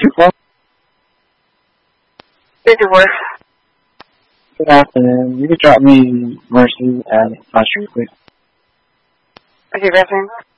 54. 54. Good afternoon. You could drop me Mercy at my street, please. Okay, last name?